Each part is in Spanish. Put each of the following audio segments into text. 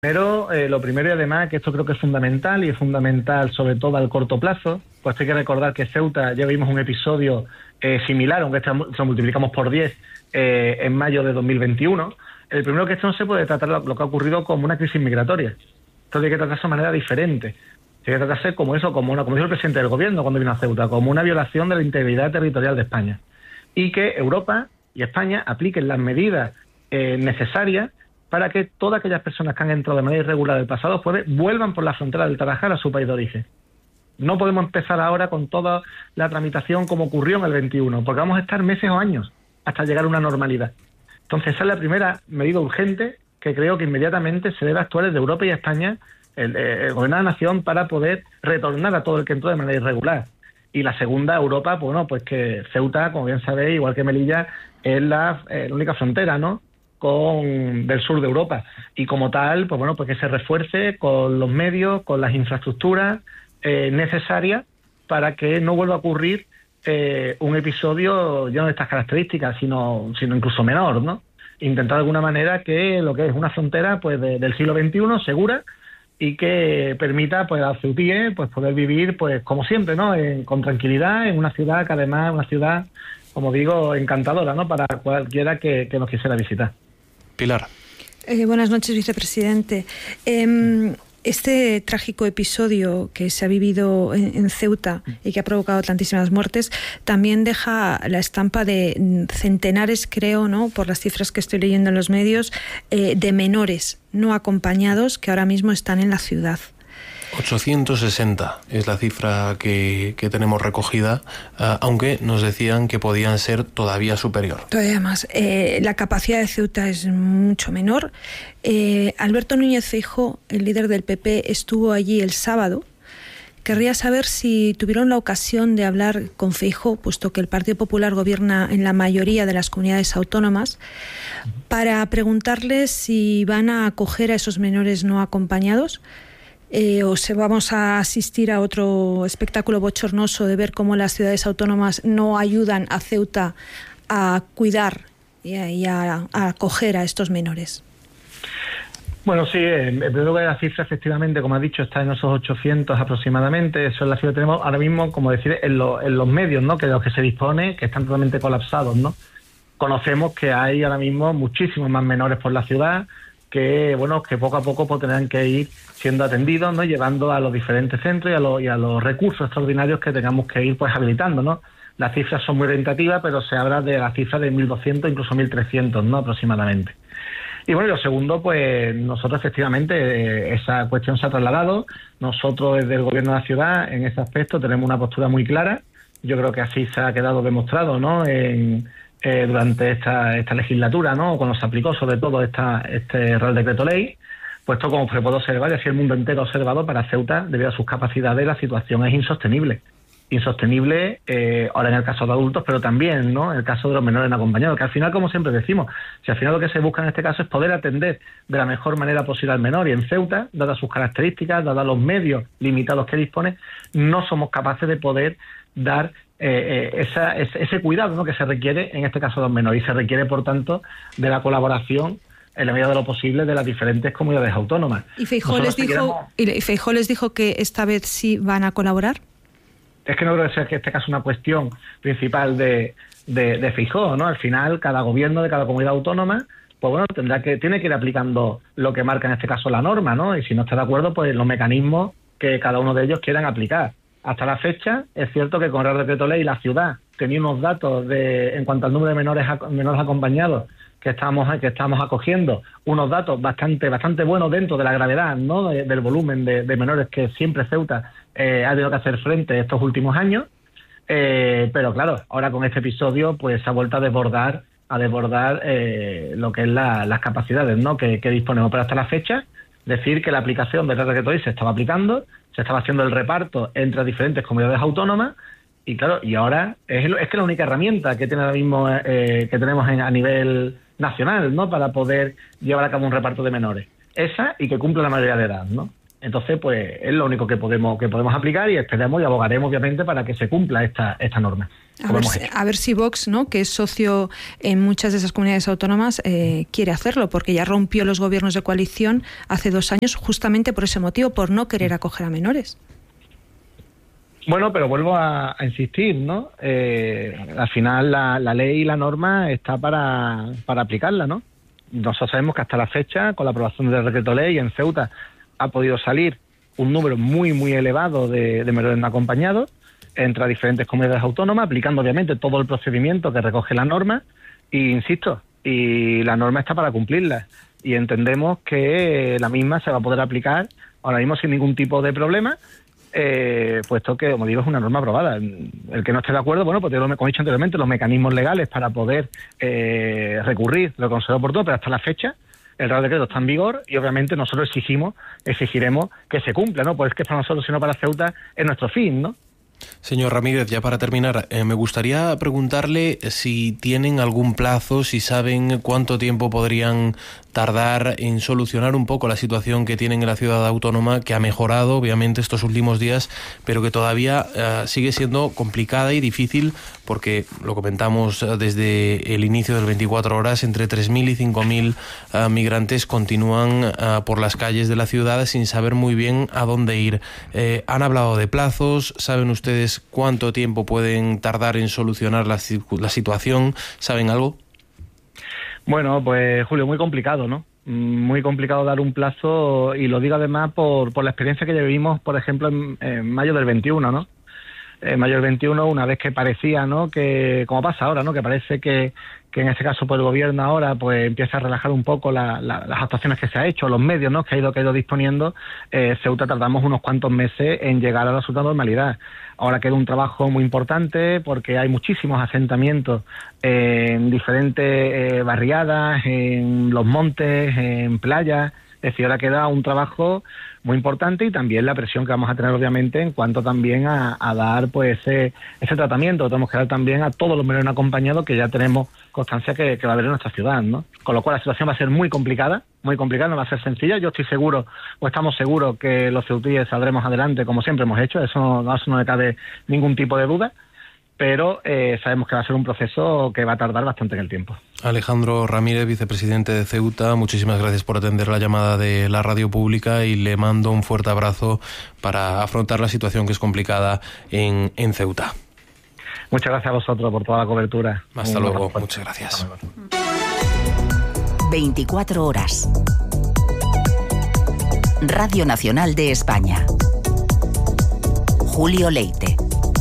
Primero, lo primero y además que esto creo que es fundamental y es fundamental sobre todo al corto plazo, pues hay que recordar que Ceuta ya vimos un episodio similar, aunque lo multiplicamos por 10 en mayo de 2021. El primero que esto no se puede tratar lo que ha ocurrido como una crisis migratoria. Esto tiene que tratarse de manera diferente. Tiene que tratarse como eso, como dijo el presidente del gobierno cuando vino a Ceuta, como una violación de la integridad territorial de España. Y que Europa y España apliquen las medidas necesarias para que todas aquellas personas que han entrado de manera irregular del pasado jueves vuelvan por la frontera del Tarajal a su país de origen. No podemos empezar ahora con toda la tramitación como ocurrió en el 21, porque vamos a estar meses o años hasta llegar a una normalidad. Entonces esa es la primera medida urgente que creo que inmediatamente se debe actuar desde Europa y España, el gobierno de la nación, para poder retornar a todo el que entró de manera irregular. Y la segunda, Europa, pues que Ceuta, como bien sabéis, igual que Melilla, es la única frontera, ¿no?, del sur de Europa, y como tal, pues que se refuerce con los medios, con las infraestructuras necesarias para que no vuelva a ocurrir un episodio ya no de estas características, sino incluso menor, ¿no? Intentar de alguna manera que lo que es una frontera pues del siglo XXI segura y que permita pues a ceutíes pues poder vivir pues como siempre, ¿no?, con tranquilidad en una ciudad que además es una ciudad, como digo, encantadora, ¿no?, para cualquiera que nos quisiera visitar. Pilar. Buenas noches, vicepresidente. Este trágico episodio que se ha vivido en Ceuta y que ha provocado tantísimas muertes también deja la estampa de centenares, creo, ¿no?, por las cifras que estoy leyendo en los medios, de menores no acompañados que ahora mismo están en la ciudad. 860 es la cifra que tenemos recogida, aunque nos decían que podían ser todavía superior. Todavía más. La capacidad de Ceuta es mucho menor. Alberto Núñez Feijóo, el líder del PP, estuvo allí el sábado. Querría saber si tuvieron la ocasión de hablar con Feijóo, puesto que el Partido Popular gobierna en la mayoría de las comunidades autónomas, para preguntarles si van a acoger a esos menores no acompañados. O se vamos a asistir a otro espectáculo bochornoso de ver cómo las ciudades autónomas no ayudan a Ceuta a cuidar y a acoger a estos menores. Bueno, sí, en primer lugar la cifra efectivamente, como has dicho, está en esos 800 aproximadamente. Eso es la cifra que tenemos ahora mismo, como decir, en los medios, ¿no?, que de los que se dispone, que están totalmente colapsados, ¿no? Conocemos que hay ahora mismo muchísimos más menores por la ciudad, que poco a poco pues tendrán que ir siendo atendidos, ¿no?, llevando a los diferentes centros y a los recursos extraordinarios que tengamos que ir pues habilitando, ¿no? Las cifras son muy orientativas, pero se habla de la cifra de 1.200, incluso 1.300, ¿no?, aproximadamente. Y bueno, y lo segundo, pues nosotros efectivamente esa cuestión se ha trasladado. Nosotros desde el gobierno de la ciudad en ese aspecto tenemos una postura muy clara. Yo creo que así se ha quedado demostrado, ¿no?, durante esta legislatura, ¿no?, cuando se aplicó sobre todo este Real Decreto Ley, puesto como se puede observar, y así el mundo entero ha observado, para Ceuta, debido a sus capacidades, la situación es insostenible. Ahora en el caso de adultos, pero también, ¿no?, en el caso de los menores no acompañados, que al final, como siempre decimos, si al final lo que se busca en este caso es poder atender de la mejor manera posible al menor, y en Ceuta, dadas sus características, dados los medios limitados que dispone, no somos capaces de poder dar ese cuidado, ¿no?, que se requiere en este caso de los menores, y se requiere, por tanto, de la colaboración en la medida de lo posible de las diferentes comunidades autónomas. ¿Y Feijóo les dijo que esta vez sí van a colaborar? Es que no creo que sea que este caso una cuestión principal de Feijóo, ¿no? Al final, cada gobierno de cada comunidad autónoma, pues bueno, tiene que ir aplicando lo que marca en este caso la norma, ¿no? Y si no está de acuerdo, pues los mecanismos que cada uno de ellos quieran aplicar. Hasta la fecha, es cierto que con el Decreto Ley la ciudad tenía unos datos en cuanto al número de menores acompañados que estamos acogiendo, unos datos bastante buenos dentro de la gravedad, ¿no?, del volumen de menores que siempre Ceuta ha tenido que hacer frente estos últimos años, pero claro, ahora con este episodio pues se ha vuelto a desbordar lo que es las capacidades, ¿no?, que disponemos. Pero hasta la fecha, decir que la aplicación del Decreto Ley se estaba aplicando, se estaba haciendo el reparto entre diferentes comunidades autónomas, y claro, y ahora es que la única herramienta que tiene ahora mismo que tenemos a nivel nacional, ¿no?, para poder llevar a cabo un reparto de menores. Esa, y que cumpla la mayoría de edad, ¿no? Entonces, pues es lo único que podemos aplicar, y esperemos y abogaremos, obviamente, para que se cumpla esta norma. A ver si Vox, ¿no?, que es socio en muchas de esas comunidades autónomas, quiere hacerlo, porque ya rompió los gobiernos de coalición hace 2 años justamente por ese motivo, por no querer acoger a menores. Bueno, pero vuelvo a insistir, ¿no? Al final la ley y la norma está para aplicarla, ¿no? Nosotros sabemos que hasta la fecha, con la aprobación del decreto ley en Ceuta, ha podido salir un número muy, muy elevado de menores no acompañados entre diferentes comunidades autónomas, aplicando obviamente todo el procedimiento que recoge la norma, y insisto, y la norma está para cumplirla, y entendemos que la misma se va a poder aplicar ahora mismo sin ningún tipo de problema, puesto que, como digo, es una norma aprobada. El que no esté de acuerdo, bueno, pues como he dicho anteriormente, los mecanismos legales para poder recurrir lo considero oportuno, pero hasta la fecha el Real Decreto está en vigor, y obviamente nosotros exigiremos que se cumpla, ¿no? Pues es que para nosotros, sino para Ceuta, es nuestro fin, ¿no? Señor Ramírez, ya para terminar, me gustaría preguntarle si tienen algún plazo, si saben cuánto tiempo podrían tardar en solucionar un poco la situación que tienen en la ciudad autónoma, que ha mejorado obviamente estos últimos días, pero que todavía sigue siendo complicada y difícil, porque lo comentamos desde el inicio del 24 horas, entre 3.000 y 5.000 migrantes continúan por las calles de la ciudad sin saber muy bien a dónde ir. Han hablado de plazos, ¿saben ustedes cuánto tiempo pueden tardar en solucionar la situación? ¿Saben algo? Bueno, pues Julio, muy complicado, ¿no? Muy complicado dar un plazo, y lo digo además por la experiencia que ya vivimos, por ejemplo, en mayo del 21, ¿no? En mayo del 21, una vez que parecía, ¿no?, que, como pasa ahora, ¿no?, que parece que en este caso pues el gobierno ahora pues empieza a relajar un poco las actuaciones que se ha hecho, los medios, ¿no?, que ha ido disponiendo, Ceuta tardamos unos cuantos meses en llegar a la absoluta normalidad. Ahora queda un trabajo muy importante, porque hay muchísimos asentamientos en diferentes barriadas, en los montes, en playas. Es decir, ahora queda un trabajo muy importante, y también la presión que vamos a tener, obviamente, en cuanto también a dar pues ese tratamiento. Tenemos que dar también a todos los menores no acompañados, que ya tenemos constancia que va a haber en nuestra ciudad, ¿no? Con lo cual la situación va a ser muy complicada, no va a ser sencilla. Yo estoy seguro, o estamos seguros, que los ceutíes saldremos adelante como siempre hemos hecho, eso no me cabe ningún tipo de duda, pero sabemos que va a ser un proceso que va a tardar bastante en el tiempo. Alejandro Ramírez, vicepresidente de Ceuta, muchísimas gracias por atender la llamada de la radio pública, y le mando un fuerte abrazo para afrontar la situación que es complicada en Ceuta. Muchas gracias a vosotros por toda la cobertura. Hasta luego, muchas gracias. 24 horas. Radio Nacional de España. Julio Leite.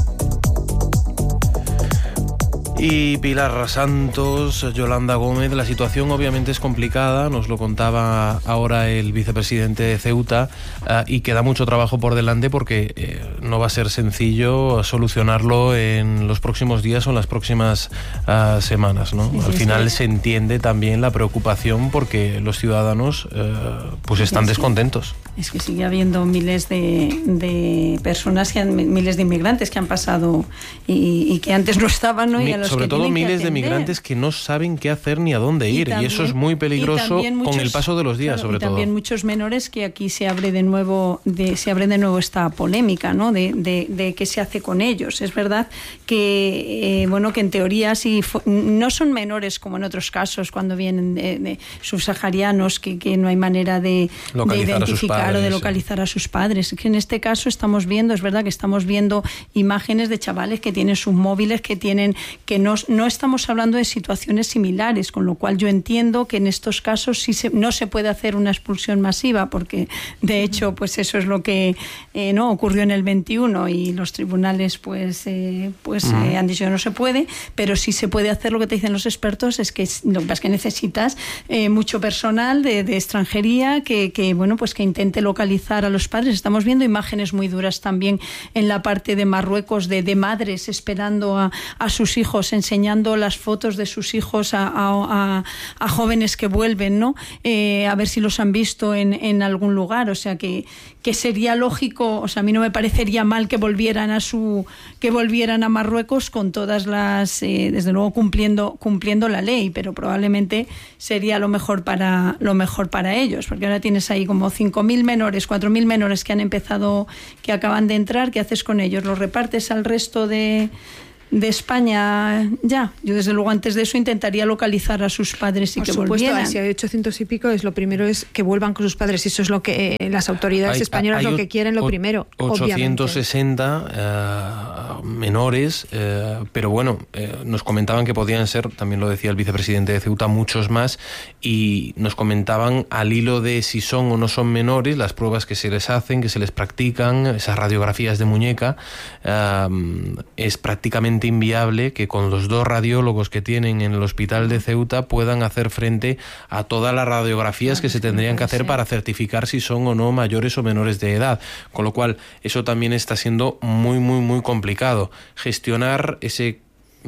Y Pilar Santos, Yolanda Gómez, la situación obviamente es complicada, nos lo contaba ahora el vicepresidente de Ceuta, y queda mucho trabajo por delante, porque no va a ser sencillo solucionarlo en los próximos días o en las próximas semanas, ¿no? Al final se entiende también la preocupación, porque los ciudadanos pues están descontentos. Es que sigue habiendo miles de personas, miles de inmigrantes que han pasado y que antes no estaban, ¿no? Y a los sobre que todo miles que de migrantes que no saben qué hacer ni a dónde ir, y eso es muy peligroso con el paso de los días, claro, sobre todo. Y también muchos menores, que aquí se abre de nuevo esta polémica, ¿no?, de qué se hace con ellos. Es verdad que que en teoría no son menores como en otros casos, cuando vienen de subsaharianos, que no hay manera de identificar o de localizar a sus padres. Que en este caso es verdad que estamos viendo imágenes de chavales que tienen sus móviles, que no estamos hablando de situaciones similares, con lo cual yo entiendo que en estos casos no se puede hacer una expulsión masiva, porque de hecho pues eso es lo que ocurrió en el 21, y los tribunales han dicho que no se puede, pero sí se puede hacer. Lo que te dicen los expertos es que lo que pasa es que necesitas mucho personal de extranjería que intente localizar a los padres. Estamos viendo imágenes muy duras también en la parte de Marruecos, de madres esperando a sus hijos niños enseñando las fotos de sus hijos a jóvenes que vuelven, ¿no? A ver si los han visto en algún lugar. O sea que sería lógico, o sea, a mí no me parecería mal que volvieran a Marruecos con todas las, desde luego cumpliendo la ley, pero probablemente sería lo mejor para ellos, porque ahora tienes ahí como 5.000 menores, 4.000 menores que han empezado, que acaban de entrar. ¿Qué haces con ellos? ¿Los repartes al resto de España? Ya, yo desde luego antes de eso intentaría localizar a sus padres y que volvieran. Si hay 800 y pico, lo primero es que vuelvan con sus padres, y eso es lo que las autoridades españolas lo que quieren, lo primero. 860 menores, pero bueno, nos comentaban que podían ser, también lo decía el vicepresidente de Ceuta, muchos más, y nos comentaban al hilo de si son o no son menores, las pruebas que se les hacen, que se les practican, esas radiografías de muñeca, es prácticamente inviable que con los 2 radiólogos que tienen en el hospital de Ceuta puedan hacer frente a todas las radiografías que se tendrían que hacer para certificar si son o no mayores o menores de edad, con lo cual eso también está siendo muy, muy, muy complicado. Gestionar ese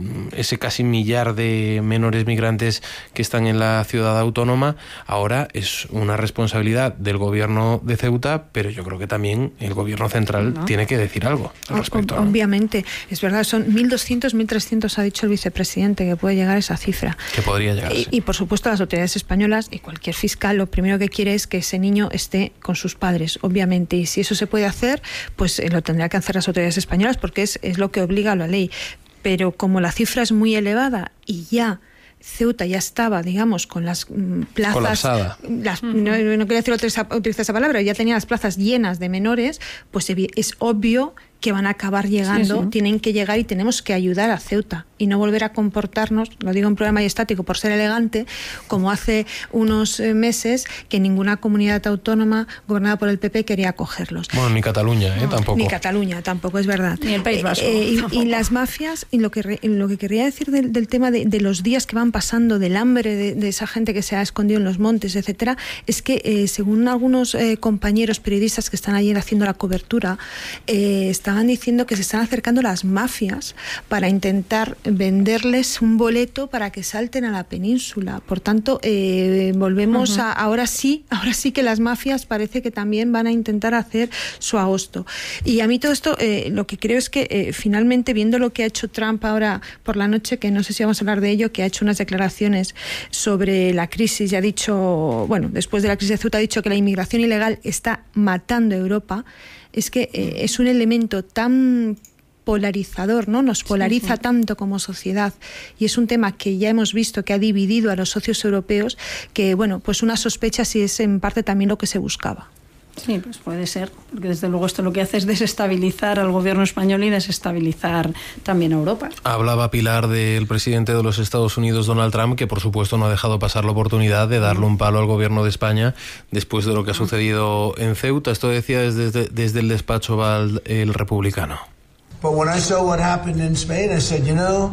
casi 1.000.000 de menores migrantes que están en la ciudad autónoma ahora es una responsabilidad del gobierno de Ceuta, pero yo creo que también el gobierno central tiene que decir algo al respecto, ¿no? Obviamente, es verdad, son 1.200, 1.300 ha dicho el vicepresidente que puede llegar a esa cifra. Que podría llegar, sí. Y por supuesto las autoridades españolas y cualquier fiscal lo primero que quiere es que ese niño esté con sus padres, obviamente, y si eso se puede hacer, pues lo tendrán que hacer las autoridades españolas porque es lo que obliga a la ley. Pero como la cifra es muy elevada y ya Ceuta ya estaba, digamos, con las plazas... Colapsada. No quería utilizar esa palabra, ya tenía las plazas llenas de menores, pues es obvio que van a acabar llegando, tienen que llegar y tenemos que ayudar a Ceuta y no volver a comportarnos, lo digo en plural majestático por ser elegante, como hace unos meses que ninguna comunidad autónoma gobernada por el PP quería acogerlos. Bueno, ni Cataluña, tampoco. Ni Cataluña, tampoco, es verdad. Ni el País Vasco. Y las mafias, y lo que quería decir del tema de los días que van pasando, del hambre de esa gente que se ha escondido en los montes, etcétera, es que según algunos compañeros periodistas que están allí haciendo la cobertura, estaban diciendo que se están acercando las mafias para intentar venderles un boleto para que salten a la península. Por tanto, volvemos a ahora sí que las mafias parece que también van a intentar hacer su agosto. Y a mí todo esto, lo que creo es que finalmente, viendo lo que ha hecho Trump ahora por la noche, que no sé si vamos a hablar de ello, que ha hecho unas declaraciones sobre la crisis y ha dicho, bueno, después de la crisis de Ceuta ha dicho que la inmigración ilegal está matando a Europa. Es que es un elemento tan polarizador, ¿no? Nos polariza tanto como sociedad, y es un tema que ya hemos visto que ha dividido a los socios europeos, que, bueno, pues una sospecha si es en parte también lo que se buscaba. Sí, pues puede ser, porque desde luego esto lo que hace es desestabilizar al gobierno español y desestabilizar también a Europa. Hablaba Pilar del presidente de los Estados Unidos, Donald Trump, que por supuesto no ha dejado pasar la oportunidad de darle un palo al gobierno de España después de lo que ha sucedido en Ceuta. Esto decía desde el despacho Oval el republicano. But when I saw what happened in Spain, I said,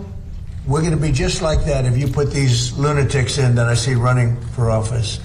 we're going to be just like that if you put these lunatics in that I see running for office.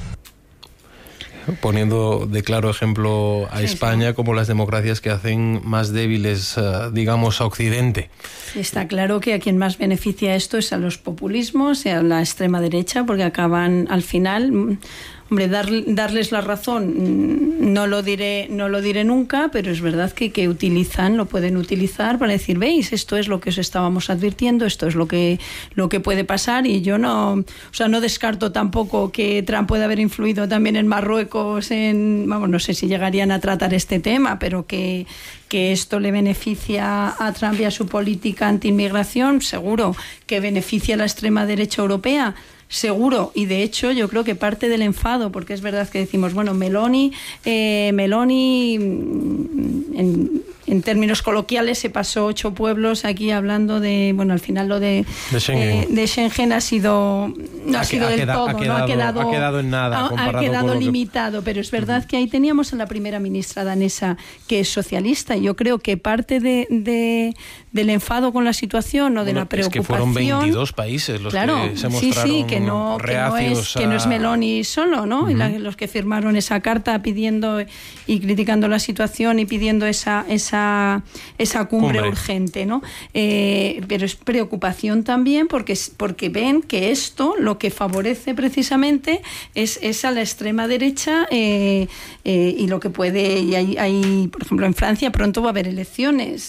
Poniendo de claro ejemplo a España como las democracias que hacen más débiles, digamos, a Occidente. Está claro que a quien más beneficia esto es a los populismos y a la extrema derecha, porque acaban al final... Hombre, darles la razón no lo diré nunca, pero es verdad que lo pueden utilizar para decir, veis, esto es lo que os estábamos advirtiendo, esto es lo que puede pasar, y yo no descarto tampoco que Trump pueda haber influido también en Marruecos, no sé si llegarían a tratar este tema, pero que esto le beneficia a Trump y a su política anti-inmigración, seguro. Que beneficia a la extrema derecha europea, seguro. Y de hecho yo creo que parte del enfado, porque es verdad que decimos, bueno, Meloni en términos coloquiales se pasó 8 pueblos aquí hablando de, bueno, al final lo de Schengen ha quedado en nada, ha quedado limitado, pero es verdad que ahí teníamos a la primera ministra danesa que es socialista, y yo creo que parte del enfado con la situación o de la preocupación, es que fueron 22 países los que se mostraron reacios que no es Meloni solo, ¿no? Los que firmaron esa carta pidiendo y criticando la situación y pidiendo esa esa cumbre urgente, ¿no? Pero es preocupación también porque ven que esto lo que favorece precisamente es a la extrema derecha y lo que puede, y hay, por ejemplo, en Francia pronto va a haber elecciones,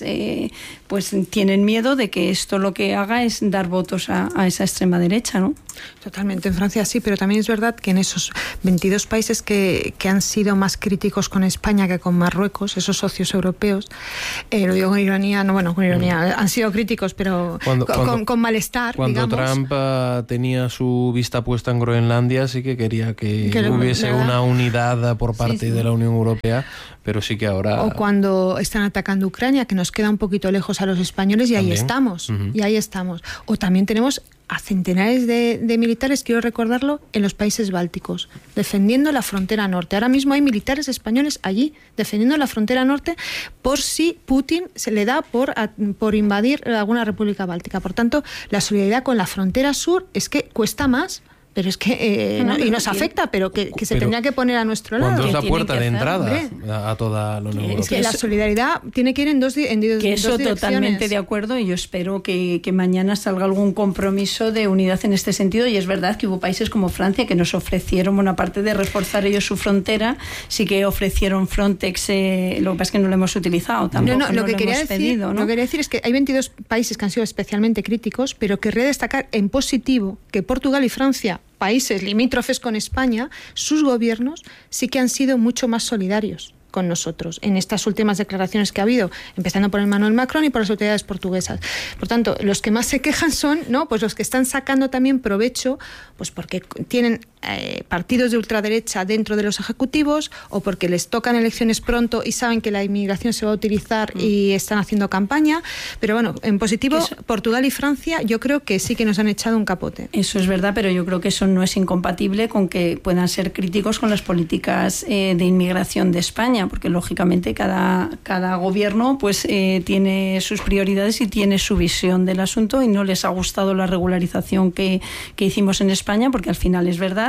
pues tienen miedo de que esto lo que haga es dar votos a esa extrema derecha, ¿no? Totalmente, en Francia sí, pero también es verdad que en esos 22 países que han sido más críticos con España que con Marruecos, esos socios europeos, lo digo con ironía, con ironía, han sido críticos, pero con malestar, cuando digamos. Trump tenía su vista puesta en Groenlandia, sí que quería que hubiese una unidad por parte de la Unión Europea, pero sí que ahora... O cuando están atacando Ucrania, que nos queda un poquito lejos a los españoles, y ahí estamos, y ahí estamos. O también tenemos a centenares de militares, quiero recordarlo, en los países bálticos, defendiendo la frontera norte. Ahora mismo hay militares españoles allí, defendiendo la frontera norte, por si Putin se le da por invadir alguna república báltica. Por tanto, la solidaridad con la frontera sur es que cuesta más, pero es que y nos afecta, pero que se tendría que poner a nuestro lado. Cuando es la puerta de entrada a toda la Unión Europea. Es que la solidaridad tiene que ir en dos direcciones. Que eso totalmente de acuerdo, y yo espero que mañana salga algún compromiso de unidad en este sentido. Y es verdad que hubo países como Francia que nos ofrecieron, bueno, aparte de reforzar ellos su frontera, sí que ofrecieron Frontex, lo que pasa es que no lo hemos utilizado tampoco. Lo que quería decir es que hay 22 países que han sido especialmente críticos, pero querría destacar en positivo que Portugal y Francia, países limítrofes con España, sus gobiernos sí que han sido mucho más solidarios con nosotros en estas últimas declaraciones que ha habido, empezando por Emmanuel Macron y por las autoridades portuguesas. Por tanto, los que más se quejan son, pues los que están sacando también provecho, pues porque tienen partidos de ultraderecha dentro de los ejecutivos, o porque les tocan elecciones pronto y saben que la inmigración se va a utilizar y están haciendo campaña. Pero bueno, en positivo, Portugal y Francia yo creo que sí que nos han echado un capote. Eso es verdad, pero yo creo que eso no es incompatible con que puedan ser críticos con las políticas de inmigración de España, porque lógicamente cada gobierno pues tiene sus prioridades y tiene su visión del asunto, y no les ha gustado la regularización que hicimos en España, porque al final es verdad,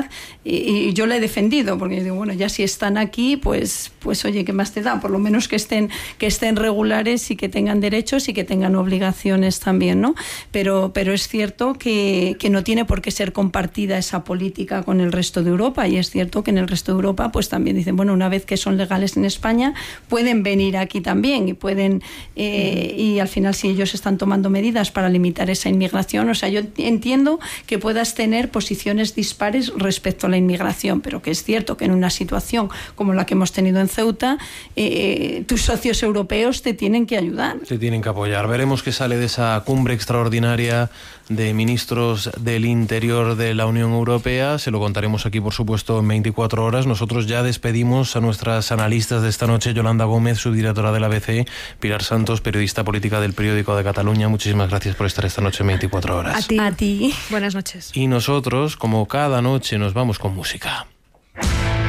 y yo la he defendido, porque digo, bueno, ya si están aquí, pues oye, ¿qué más te da? Por lo menos que estén regulares y que tengan derechos y que tengan obligaciones también, ¿no? Pero es cierto que no tiene por qué ser compartida esa política con el resto de Europa, y es cierto que en el resto de Europa pues también dicen, bueno, una vez que son legales en España, pueden venir aquí también y pueden y al final, si ellos están tomando medidas para limitar esa inmigración, o sea, yo entiendo que puedas tener posiciones dispares respecto a la inmigración, pero que es cierto que en una situación como la que hemos tenido en Ceuta, tus socios europeos te tienen que ayudar. Te tienen que apoyar. Veremos qué sale de esa cumbre extraordinaria de ministros del Interior de la Unión Europea. Se lo contaremos aquí, por supuesto, en 24 horas. Nosotros ya despedimos a nuestras analistas de esta noche: Yolanda Gómez, subdirectora del ABC; Pilar Santos, periodista política del Periódico de Cataluña. Muchísimas gracias por estar esta noche en 24 horas. A ti. Buenas noches. Y nosotros, como cada noche, nos vamos con música.